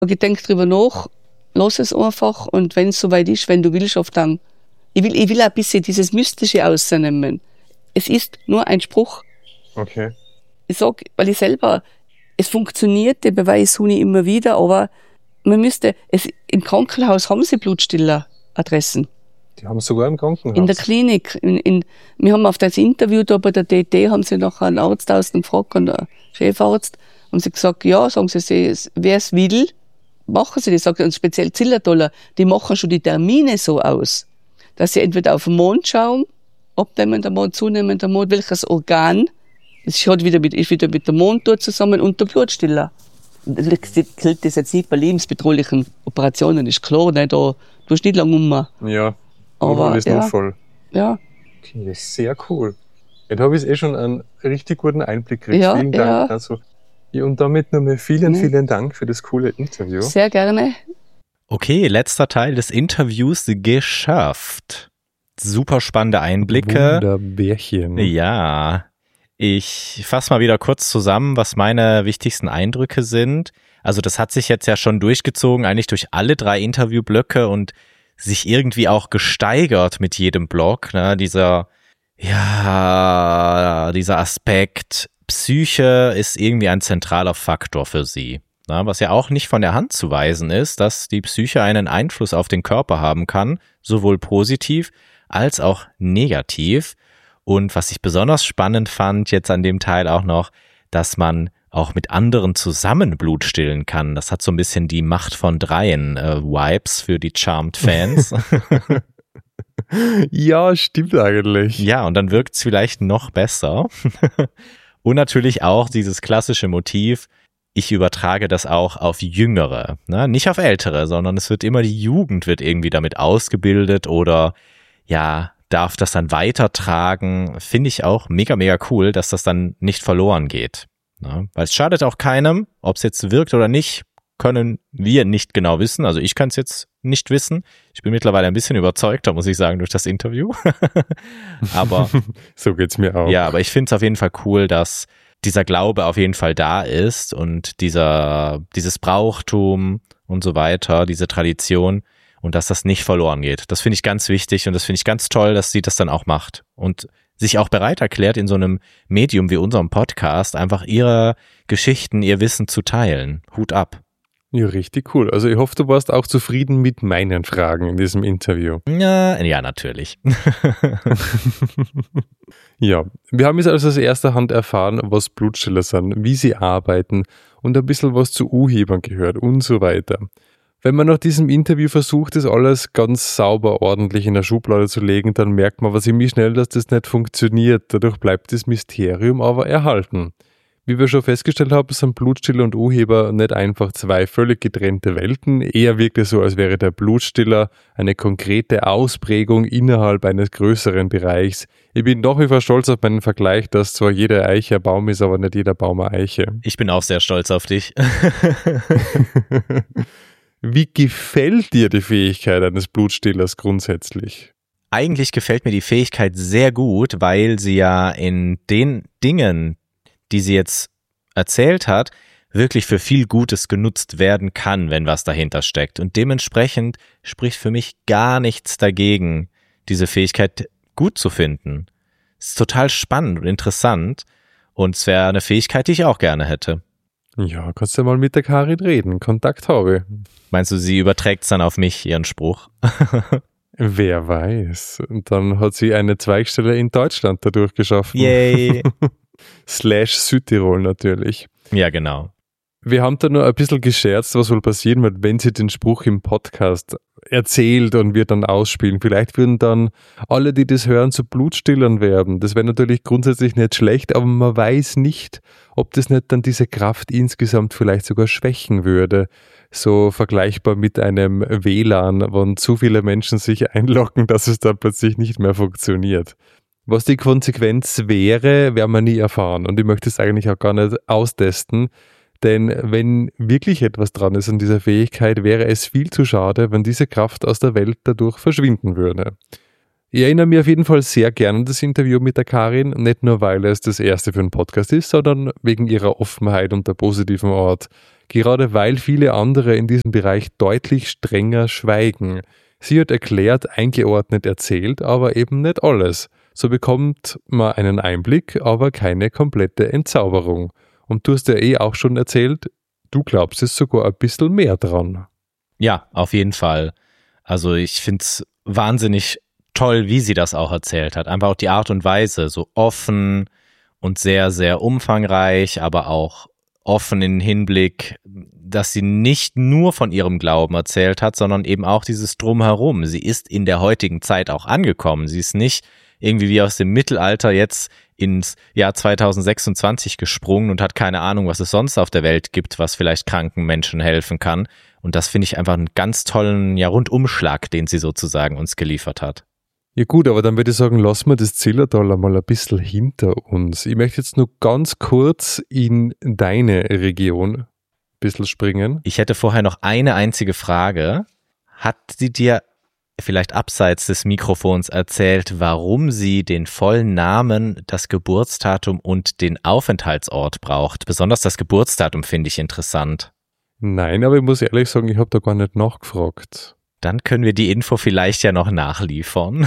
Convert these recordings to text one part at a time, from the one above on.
Ich denke drüber nach, lass es einfach und wenn es soweit ist, wenn du willst, auf dann. Ich will ein bisschen dieses Mystische ausnehmen. Es ist nur ein Spruch. Okay. Ich sag, weil ich selber, es funktioniert, den Beweis habe ich immer wieder, aber man müsste, im Krankenhaus haben sie Blutstiller-Adressen. Die haben es sogar im Krankenhaus. In der Klinik. Wir haben auf das Interview da bei der DT, haben sie nachher einen Arzt außen gefragt, einen Chefarzt, haben sie gesagt, ja, sagen sie, wer es will, machen sie das. Sagt und speziell Zillertaler, die machen schon die Termine so aus, dass sie entweder auf den Mond schauen, abnehmender Mond, zunehmender Mond, welches Organ, das ist wieder mit dem Mond dort zusammen und der Blutstiller. Gilt das jetzt nicht bei lebensbedrohlichen Operationen, ist klar, ne, da tust du nicht lange Ja, aber alles ja, Notfall. Ja. Okay, das ist sehr cool. Jetzt habe ich schon einen richtig guten Einblick gekriegt. Ja, vielen Dank. Also, und damit nochmal vielen Dank für das coole Interview. Sehr gerne. Okay, letzter Teil des Interviews geschafft. Super spannende Einblicke. Wunderbärchen. Ja. Ich fasse mal wieder kurz zusammen, was meine wichtigsten Eindrücke sind. Also das hat sich jetzt ja schon durchgezogen, eigentlich durch alle 3 Interviewblöcke und sich irgendwie auch gesteigert mit jedem Block, ne? Dieser Aspekt Psyche ist irgendwie ein zentraler Faktor für sie. Na, was ja auch nicht von der Hand zu weisen ist, dass die Psyche einen Einfluss auf den Körper haben kann, sowohl positiv als auch negativ. Und was ich besonders spannend fand jetzt an dem Teil auch noch, dass man auch mit anderen zusammen Blut stillen kann. Das hat so ein bisschen die Macht von Dreien Vibes für die Charmed-Fans. Ja, stimmt eigentlich. Ja, und dann wirkt es vielleicht noch besser. Und natürlich auch dieses klassische Motiv, ich übertrage das auch auf Jüngere, ne? Nicht auf Ältere, sondern es wird immer die Jugend wird irgendwie damit ausgebildet oder ja, darf das dann weitertragen. Finde ich auch mega, mega cool, dass das dann nicht verloren geht. Ne? Weil es schadet auch keinem, ob es jetzt wirkt oder nicht, können wir nicht genau wissen. Also ich kann es jetzt nicht wissen. Ich bin mittlerweile ein bisschen überzeugter, muss ich sagen, durch das Interview. Aber so geht's mir auch. Ja, aber ich finde es auf jeden Fall cool, dass dieser Glaube auf jeden Fall da ist und dieses Brauchtum und so weiter, diese Tradition und dass das nicht verloren geht. Das finde ich ganz wichtig und das finde ich ganz toll, dass sie das dann auch macht und sich auch bereit erklärt, in so einem Medium wie unserem Podcast einfach ihre Geschichten, ihr Wissen zu teilen. Hut ab. Ja, richtig cool. Also ich hoffe, du warst auch zufrieden mit meinen Fragen in diesem Interview. Ja, natürlich. Ja, wir haben jetzt also aus erster Hand erfahren, was Blutstiller sind, wie sie arbeiten und ein bisschen was zu U-Hebern gehört und so weiter. Wenn man nach diesem Interview versucht, das alles ganz sauber, ordentlich in der Schublade zu legen, dann merkt man aber ziemlich schnell, dass das nicht funktioniert. Dadurch bleibt das Mysterium aber erhalten. Wie wir schon festgestellt haben, sind Blutstiller und U-Heber nicht einfach 2 völlig getrennte Welten. Eher wirkt es so, als wäre der Blutstiller eine konkrete Ausprägung innerhalb eines größeren Bereichs. Ich bin nach wie vor stolz auf meinen Vergleich, dass zwar jede Eiche ein Baum ist, aber nicht jeder Baum eine Eiche. Ich bin auch sehr stolz auf dich. Wie gefällt dir die Fähigkeit eines Blutstillers grundsätzlich? Eigentlich gefällt mir die Fähigkeit sehr gut, weil sie ja in den Dingen, die sie jetzt erzählt hat, wirklich für viel Gutes genutzt werden kann, wenn was dahinter steckt. Und dementsprechend spricht für mich gar nichts dagegen, diese Fähigkeit gut zu finden. Es ist total spannend und interessant und es wäre eine Fähigkeit, die ich auch gerne hätte. Ja, kannst du mal mit der Karin reden, Kontakt habe. Meinst du, sie überträgt es dann auf mich, ihren Spruch? Wer weiß. Und dann hat sie eine Zweigstelle in Deutschland dadurch geschaffen. Yay! /Südtirol natürlich. Ja, genau. Wir haben da nur ein bisschen gescherzt, was wohl passieren wird, wenn sie den Spruch im Podcast erzählt und wir dann ausspielen. Vielleicht würden dann alle, die das hören, zu Blutstillern werden. Das wäre natürlich grundsätzlich nicht schlecht, aber man weiß nicht, ob das nicht dann diese Kraft insgesamt vielleicht sogar schwächen würde. So vergleichbar mit einem WLAN, wenn zu viele Menschen sich einloggen, dass es dann plötzlich nicht mehr funktioniert. Was die Konsequenz wäre, werden wir nie erfahren. Und ich möchte es eigentlich auch gar nicht austesten. Denn wenn wirklich etwas dran ist an dieser Fähigkeit, wäre es viel zu schade, wenn diese Kraft aus der Welt dadurch verschwinden würde. Ich erinnere mich auf jeden Fall sehr gerne an das Interview mit der Karin, nicht nur, weil es das erste für einen Podcast ist, sondern wegen ihrer Offenheit und der positiven Art. Gerade weil viele andere in diesem Bereich deutlich strenger schweigen. Sie hat erklärt, eingeordnet erzählt, aber eben nicht alles. So bekommt man einen Einblick, aber keine komplette Entzauberung. Und du hast ja auch schon erzählt, du glaubst es sogar ein bisschen mehr dran. Ja, auf jeden Fall. Also ich finde es wahnsinnig toll, wie sie das auch erzählt hat. Einfach auch die Art und Weise, so offen und sehr, sehr umfangreich, aber auch offen im Hinblick, dass sie nicht nur von ihrem Glauben erzählt hat, sondern eben auch dieses Drumherum. Sie ist in der heutigen Zeit auch angekommen. Sie ist nicht irgendwie wie aus dem Mittelalter jetzt ins Jahr 2026 gesprungen und hat keine Ahnung, was es sonst auf der Welt gibt, was vielleicht kranken Menschen helfen kann. Und das finde ich einfach einen ganz tollen Rundumschlag, den sie sozusagen uns geliefert hat. Ja gut, aber dann würde ich sagen, lassen wir das Zillertal einmal ein bisschen hinter uns. Ich möchte jetzt nur ganz kurz in deine Region ein bisschen springen. Ich hätte vorher noch eine einzige Frage. Hat sie dir vielleicht abseits des Mikrofons erzählt, warum sie den vollen Namen, das Geburtsdatum und den Aufenthaltsort braucht? Besonders das Geburtsdatum finde ich interessant. Nein, aber ich muss ehrlich sagen, ich habe da gar nicht nachgefragt. Dann können wir die Info vielleicht ja noch nachliefern.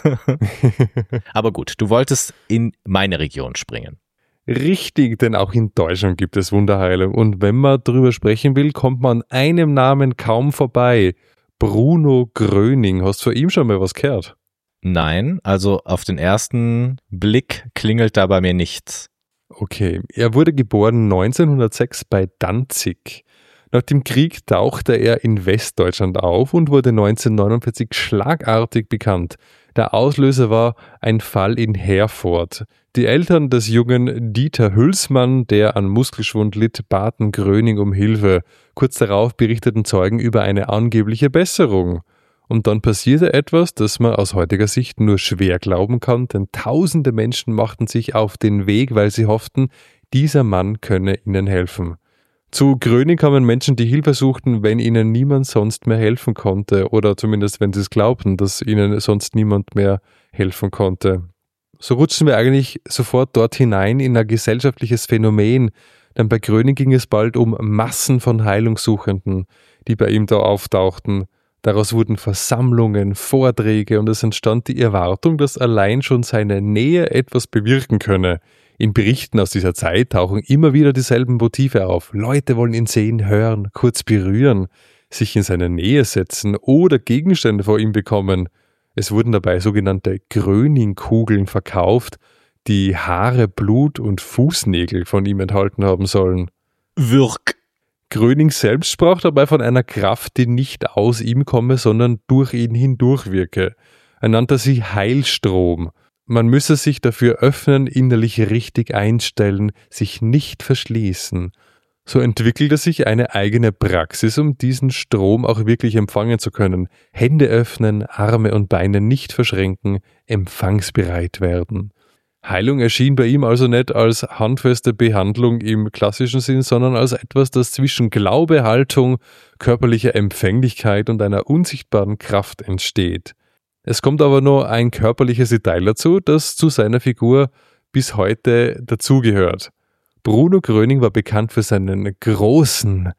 Aber gut, du wolltest in meine Region springen. Richtig, denn auch in Deutschland gibt es Wunderheilung. Und wenn man drüber sprechen will, kommt man an einem Namen kaum vorbei. Bruno Gröning. Hast du von ihm schon mal was gehört? Nein, also auf den ersten Blick klingelt da bei mir nichts. Okay, er wurde geboren 1906 bei Danzig. Nach dem Krieg tauchte er in Westdeutschland auf und wurde 1949 schlagartig bekannt. Der Auslöser war ein Fall in Herford. Die Eltern des jungen Dieter Hülsmann, der an Muskelschwund litt, baten Gröning um Hilfe. Kurz darauf berichteten Zeugen über eine angebliche Besserung. Und dann passierte etwas, das man aus heutiger Sicht nur schwer glauben kann, denn tausende Menschen machten sich auf den Weg, weil sie hofften, dieser Mann könne ihnen helfen. Zu Gröning kamen Menschen, die Hilfe suchten, wenn ihnen niemand sonst mehr helfen konnte oder zumindest wenn sie es glaubten, dass ihnen sonst niemand mehr helfen konnte. So rutschten wir eigentlich sofort dort hinein in ein gesellschaftliches Phänomen, denn bei Gröning ging es bald um Massen von Heilungssuchenden, die bei ihm da auftauchten. Daraus wurden Versammlungen, Vorträge und es entstand die Erwartung, dass allein schon seine Nähe etwas bewirken könne. In Berichten aus dieser Zeit tauchen immer wieder dieselben Motive auf. Leute wollen ihn sehen, hören, kurz berühren, sich in seine Nähe setzen oder Gegenstände vor ihm bekommen. Es wurden dabei sogenannte Gröning-Kugeln verkauft, die Haare, Blut und Fußnägel von ihm enthalten haben sollen. Wirk. Gröning selbst sprach dabei von einer Kraft, die nicht aus ihm komme, sondern durch ihn hindurch wirke. Er nannte sie Heilstrom. Man müsse sich dafür öffnen, innerlich richtig einstellen, sich nicht verschließen. So entwickelte sich eine eigene Praxis, um diesen Strom auch wirklich empfangen zu können. Hände öffnen, Arme und Beine nicht verschränken, empfangsbereit werden. Heilung erschien bei ihm also nicht als handfeste Behandlung im klassischen Sinn, sondern als etwas, das zwischen Glaube, Haltung, körperlicher Empfänglichkeit und einer unsichtbaren Kraft entsteht. Es kommt aber nur ein körperliches Detail dazu, das zu seiner Figur bis heute dazugehört. Bruno Gröning war bekannt für seinen großen,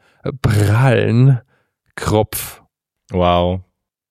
prallen Kropf. Wow.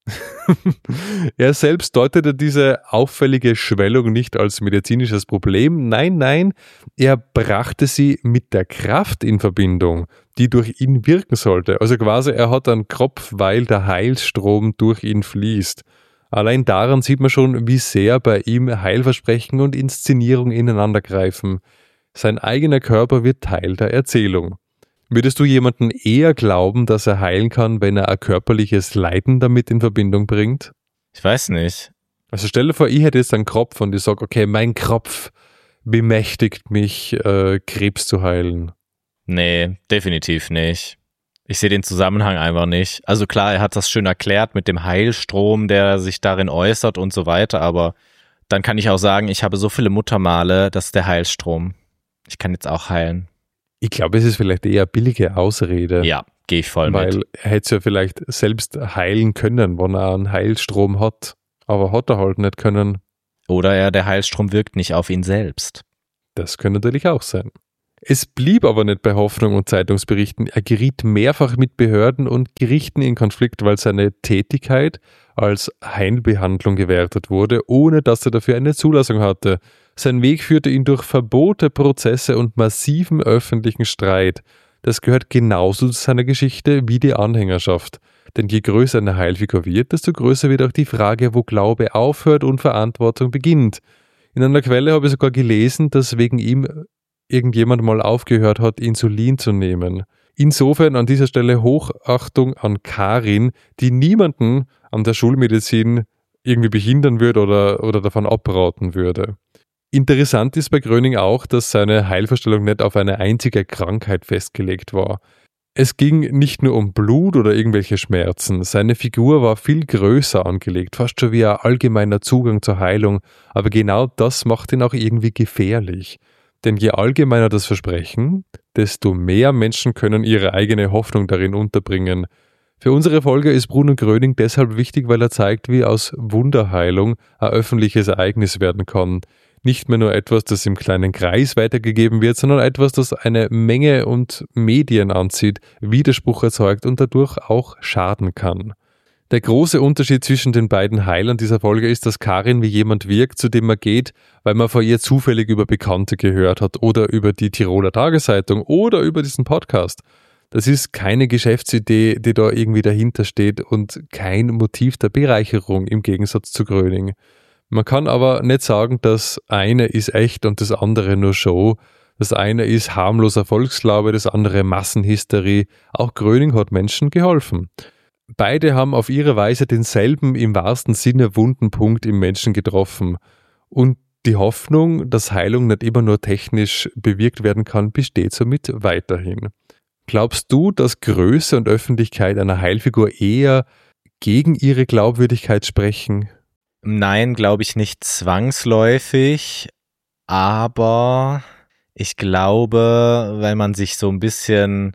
Er selbst deutete diese auffällige Schwellung nicht als medizinisches Problem. Nein, er brachte sie mit der Kraft in Verbindung, die durch ihn wirken sollte. Also quasi, er hat einen Kropf, weil der Heilstrom durch ihn fließt. Allein daran sieht man schon, wie sehr bei ihm Heilversprechen und Inszenierung ineinandergreifen. Sein eigener Körper wird Teil der Erzählung. Würdest du jemanden eher glauben, dass er heilen kann, wenn er ein körperliches Leiden damit in Verbindung bringt? Ich weiß nicht. Also stell dir vor, ich hätte jetzt einen Kropf und ich sage, okay, mein Kropf bemächtigt mich, Krebs zu heilen. Nee, definitiv nicht. Ich sehe den Zusammenhang einfach nicht. Also klar, er hat das schön erklärt mit dem Heilstrom, der sich darin äußert und so weiter, aber dann kann ich auch sagen, ich habe so viele Muttermale, das ist der Heilstrom. Ich kann jetzt auch heilen. Ich glaube, es ist vielleicht eher eine billige Ausrede. Ja, gehe ich voll weil mit. Er hätte es ja vielleicht selbst heilen können, wenn er einen Heilstrom hat. aber hat er halt nicht können. Oder der Heilstrom wirkt nicht auf ihn selbst. Das könnte natürlich auch sein. Es blieb aber nicht bei Hoffnung und Zeitungsberichten. Er geriet mehrfach mit Behörden und Gerichten in Konflikt, weil seine Tätigkeit als Heilbehandlung gewertet wurde, ohne dass er dafür eine Zulassung hatte. Sein Weg führte ihn durch Verbote, Prozesse und massiven öffentlichen Streit. Das gehört genauso zu seiner Geschichte wie die Anhängerschaft. Denn je größer eine Heilfigur wird, desto größer wird auch die Frage, wo Glaube aufhört und Verantwortung beginnt. In einer Quelle habe ich sogar gelesen, dass wegen ihm irgendjemand mal aufgehört hat, Insulin zu nehmen. Insofern an dieser Stelle Hochachtung an Karin, die niemanden an der Schulmedizin irgendwie behindern würde oder davon abraten würde. Interessant ist bei Gröning auch, dass seine Heilvorstellung nicht auf eine einzige Krankheit festgelegt war. Es ging nicht nur um Blut oder irgendwelche Schmerzen, seine Figur war viel größer angelegt, fast schon wie ein allgemeiner Zugang zur Heilung, aber genau das macht ihn auch irgendwie gefährlich. Denn je allgemeiner das Versprechen, desto mehr Menschen können ihre eigene Hoffnung darin unterbringen. Für unsere Folge ist Bruno Gröning deshalb wichtig, weil er zeigt, wie aus Wunderheilung ein öffentliches Ereignis werden kann. Nicht mehr nur etwas, das im kleinen Kreis weitergegeben wird, sondern etwas, das eine Menge und Medien anzieht, Widerspruch erzeugt und dadurch auch schaden kann. Der große Unterschied zwischen den beiden Heilern dieser Folge ist, dass Karin wie jemand wirkt, zu dem man geht, weil man vor ihr zufällig über Bekannte gehört hat oder über die Tiroler Tageszeitung oder über diesen Podcast. Das ist keine Geschäftsidee, die da irgendwie dahinter steht und kein Motiv der Bereicherung im Gegensatz zu Gröning. Man kann aber nicht sagen, das eine ist echt und das andere nur Show. Das eine ist harmloser Volksglaube, das andere Massenhysterie. Auch Gröning hat Menschen geholfen. Beide haben auf ihre Weise denselben, im wahrsten Sinne wunden Punkt im Menschen getroffen. Und die Hoffnung, dass Heilung nicht immer nur technisch bewirkt werden kann, besteht somit weiterhin. Glaubst du, dass Größe und Öffentlichkeit einer Heilfigur eher gegen ihre Glaubwürdigkeit sprechen? Nein, glaube ich nicht zwangsläufig, aber ich glaube, wenn man sich so ein bisschen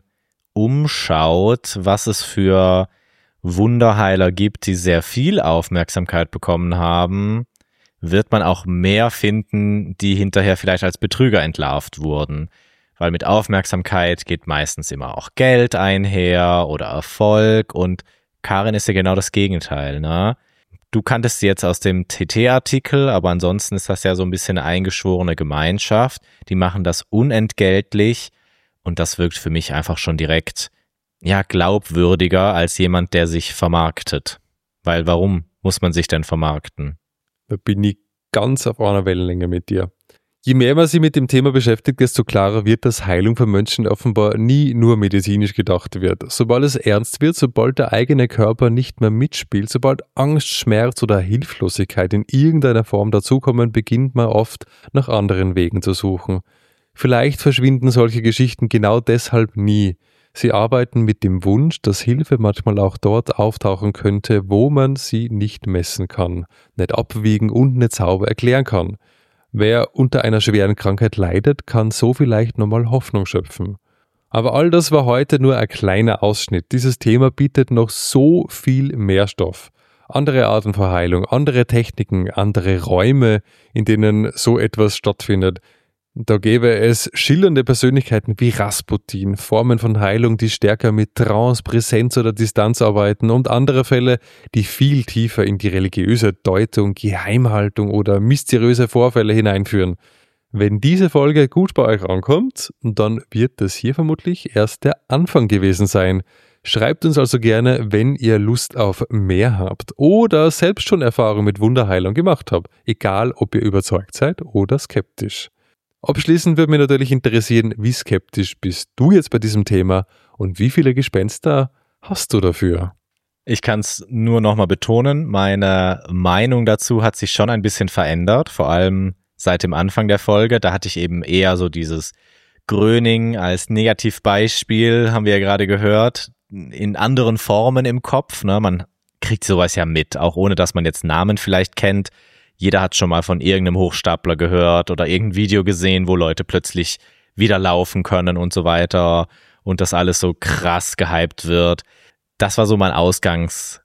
umschaut, was es für Wunderheiler gibt, die sehr viel Aufmerksamkeit bekommen haben, wird man auch mehr finden, die hinterher vielleicht als Betrüger entlarvt wurden. Weil mit Aufmerksamkeit geht meistens immer auch Geld einher oder Erfolg und Karin ist ja genau das Gegenteil, ne? Du kanntest sie jetzt aus dem TT-Artikel, aber ansonsten ist das ja so ein bisschen eine eingeschworene Gemeinschaft. Die machen das unentgeltlich und das wirkt für mich einfach schon direkt, ja, glaubwürdiger als jemand, der sich vermarktet. Weil warum muss man sich denn vermarkten? Da bin ich ganz auf einer Wellenlänge mit dir. Je mehr man sich mit dem Thema beschäftigt, desto klarer wird, dass Heilung für Menschen offenbar nie nur medizinisch gedacht wird. Sobald es ernst wird, sobald der eigene Körper nicht mehr mitspielt, sobald Angst, Schmerz oder Hilflosigkeit in irgendeiner Form dazukommen, beginnt man oft nach anderen Wegen zu suchen. Vielleicht verschwinden solche Geschichten genau deshalb nie. Sie arbeiten mit dem Wunsch, dass Hilfe manchmal auch dort auftauchen könnte, wo man sie nicht messen kann, nicht abwiegen und nicht sauber erklären kann. Wer unter einer schweren Krankheit leidet, kann so vielleicht nochmal Hoffnung schöpfen. Aber all das war heute nur ein kleiner Ausschnitt. Dieses Thema bietet noch so viel mehr Stoff. Andere Arten von Heilung, andere Techniken, andere Räume, in denen so etwas stattfindet. Da gäbe es schillernde Persönlichkeiten wie Rasputin, Formen von Heilung, die stärker mit Trance, Präsenz oder Distanz arbeiten und andere Fälle, die viel tiefer in die religiöse Deutung, Geheimhaltung oder mysteriöse Vorfälle hineinführen. Wenn diese Folge gut bei euch ankommt, dann wird das hier vermutlich erst der Anfang gewesen sein. Schreibt uns also gerne, wenn ihr Lust auf mehr habt oder selbst schon Erfahrung mit Wunderheilung gemacht habt, egal ob ihr überzeugt seid oder skeptisch. Abschließend würde mich natürlich interessieren, wie skeptisch bist du jetzt bei diesem Thema und wie viele Gespenster hast du dafür? Ich kann es nur nochmal betonen, meine Meinung dazu hat sich schon ein bisschen verändert, vor allem seit dem Anfang der Folge. Da hatte ich eben eher so dieses Gröning als Negativbeispiel, haben wir ja gerade gehört, in anderen Formen im Kopf. Ne? Man kriegt sowas ja mit, auch ohne dass man jetzt Namen vielleicht kennt. Jeder hat schon mal von irgendeinem Hochstapler gehört oder irgendein Video gesehen, wo Leute plötzlich wieder laufen können und so weiter und das alles so krass gehypt wird. Das war so mein Ausgangspunkt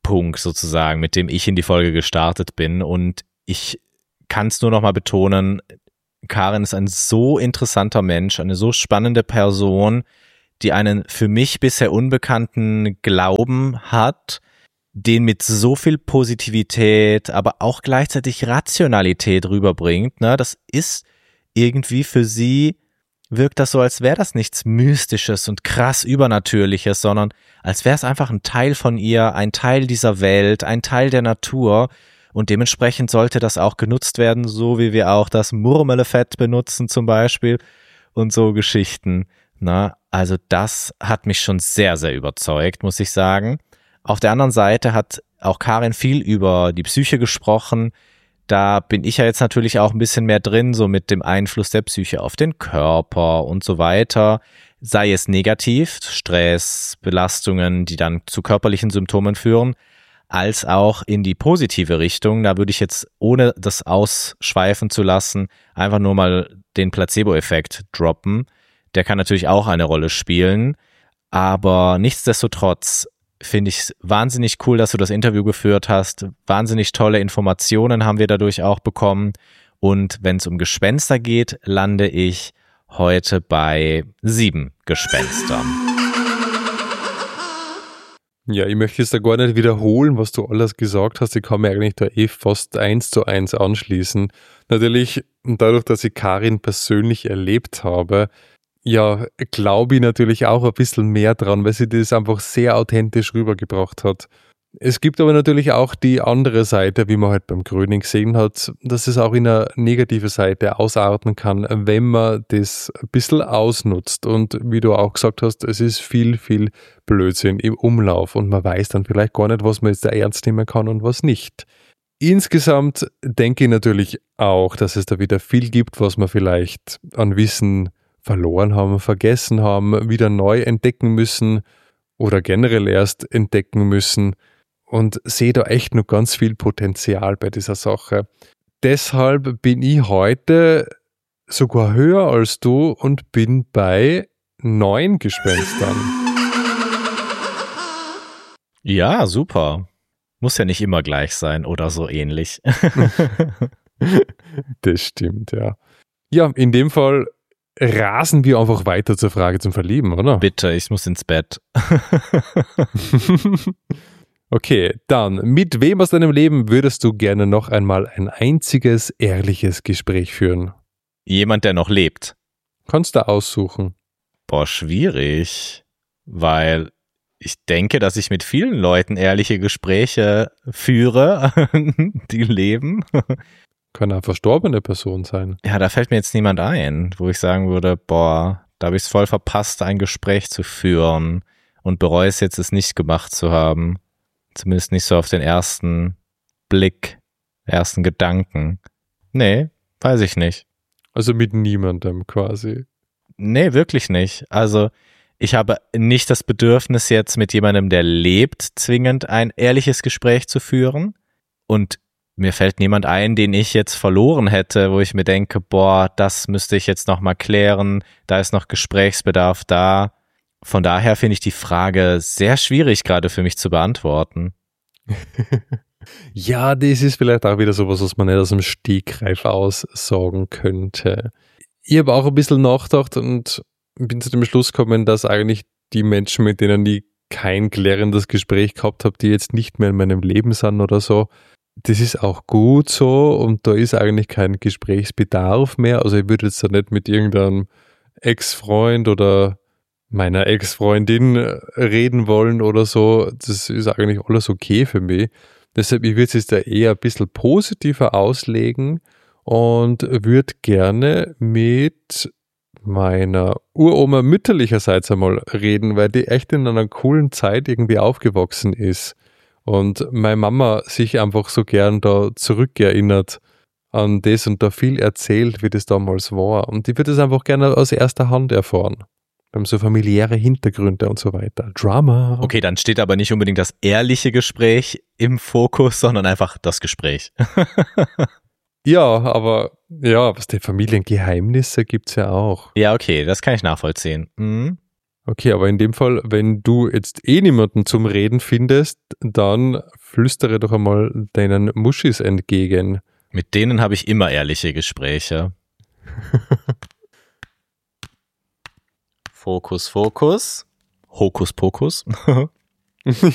Punkt sozusagen, mit dem ich in die Folge gestartet bin. Und ich kann es nur noch mal betonen, Karin ist ein so interessanter Mensch, eine so spannende Person, die einen für mich bisher unbekannten Glauben hat, den mit so viel Positivität, aber auch gleichzeitig Rationalität rüberbringt. Ne? Das ist irgendwie für sie, wirkt das so, als wäre das nichts Mystisches und krass Übernatürliches, sondern als wäre es einfach ein Teil von ihr, ein Teil dieser Welt, ein Teil der Natur. Und dementsprechend sollte das auch genutzt werden, so wie wir auch das Murmelefett benutzen zum Beispiel und so Geschichten. Na, also das hat mich schon sehr, sehr überzeugt, muss ich sagen. Auf der anderen Seite hat auch Karin viel über die Psyche gesprochen. Da bin ich ja jetzt natürlich auch ein bisschen mehr drin, so mit dem Einfluss der Psyche auf den Körper und so weiter. Sei es negativ, Stress, Belastungen, die dann zu körperlichen Symptomen führen, als auch in die positive Richtung. Da würde ich jetzt, ohne das ausschweifen zu lassen, einfach nur mal den Placebo-Effekt droppen. Der kann natürlich auch eine Rolle spielen, aber nichtsdestotrotz finde ich es wahnsinnig cool, dass du das Interview geführt hast. Wahnsinnig tolle Informationen haben wir dadurch auch bekommen. Und wenn es um Gespenster geht, lande ich heute bei 7 Gespenstern. Ja, ich möchte jetzt da gar nicht wiederholen, was du alles gesagt hast. Ich kann mir eigentlich da fast 1:1 anschließen. Natürlich, dadurch, dass ich Karin persönlich erlebt habe, ja, glaube ich natürlich auch ein bisschen mehr dran, weil sie das einfach sehr authentisch rübergebracht hat. Es gibt aber natürlich auch die andere Seite, wie man halt beim Gröning gesehen hat, dass es auch in eine negative Seite ausarten kann, wenn man das ein bisschen ausnutzt. Und wie du auch gesagt hast, es ist viel, viel Blödsinn im Umlauf und man weiß dann vielleicht gar nicht, was man jetzt da ernst nehmen kann und was nicht. Insgesamt denke ich natürlich auch, dass es da wieder viel gibt, was man vielleicht an Wissen verloren haben, vergessen haben, wieder neu entdecken müssen oder generell erst entdecken müssen. Und sehe da echt noch ganz viel Potenzial bei dieser Sache. Deshalb bin ich heute sogar höher als du und bin bei 9 Gespenstern. Ja, super. Muss ja nicht immer gleich sein oder so ähnlich. Das stimmt, ja. Ja, in dem Fall rasen wir einfach weiter zur Frage zum Verlieben, oder? Bitte, ich muss ins Bett. Okay, dann, mit wem aus deinem Leben würdest du gerne noch einmal ein einziges, ehrliches Gespräch führen? Jemand, der noch lebt. Kannst du aussuchen. Boah, schwierig, weil ich denke, dass ich mit vielen Leuten ehrliche Gespräche führe, die leben. Kann eine verstorbene Person sein. Ja, da fällt mir jetzt niemand ein, wo ich sagen würde, boah, da habe ich es voll verpasst, ein Gespräch zu führen und bereue es jetzt, es nicht gemacht zu haben. Zumindest nicht so auf den ersten Blick, ersten Gedanken. Nee, weiß ich nicht. Also mit niemandem quasi. Nee, wirklich nicht. Also ich habe nicht das Bedürfnis jetzt mit jemandem, der lebt, zwingend ein ehrliches Gespräch zu führen. Und mir fällt niemand ein, den ich jetzt verloren hätte, wo ich mir denke, boah, das müsste ich jetzt nochmal klären, da ist noch Gesprächsbedarf da. Von daher finde ich die Frage sehr schwierig gerade für mich zu beantworten. Ja, das ist vielleicht auch wieder sowas, was man nicht aus dem Stegreif aussagen könnte. Ich habe auch ein bisschen nachgedacht und bin zu dem Schluss gekommen, dass eigentlich die Menschen, mit denen ich kein klärendes Gespräch gehabt habe, die jetzt nicht mehr in meinem Leben sind oder so, das ist auch gut so und da ist eigentlich kein Gesprächsbedarf mehr. Also ich würde jetzt da nicht mit irgendeinem Ex-Freund oder meiner Ex-Freundin reden wollen oder so. Das ist eigentlich alles okay für mich. Deshalb, ich würde es jetzt da eher ein bisschen positiver auslegen und würde gerne mit meiner Uroma mütterlicherseits einmal reden, weil die echt in einer coolen Zeit irgendwie aufgewachsen ist. Und meine Mama sich einfach so gern da zurückerinnert an das und da viel erzählt, wie das damals war. Und ich würde das einfach gerne aus erster Hand erfahren. Wir haben so familiäre Hintergründe und so weiter. Drama. Okay, dann steht aber nicht unbedingt das ehrliche Gespräch im Fokus, sondern einfach das Gespräch. Ja, aber ja, was die Familiengeheimnisse gibt's ja auch. Ja, okay, das kann ich nachvollziehen. Mhm. Okay, aber in dem Fall, wenn du jetzt niemanden zum Reden findest, dann flüstere doch einmal deinen Muschis entgegen. Mit denen habe ich immer ehrliche Gespräche. Fokus, Fokus. Hokus Pokus.